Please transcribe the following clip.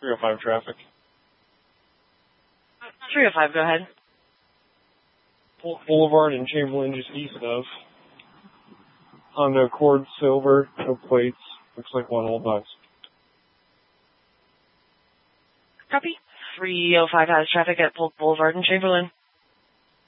305 traffic. 305, go ahead. Polk Boulevard in Chamberlain, just east of. Honda Accord silver, no plates. Looks like one old box. Copy. 305 has traffic at Polk Boulevard in Chamberlain.